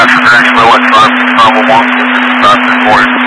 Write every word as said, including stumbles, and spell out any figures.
After connection by West five, five one one, five three four.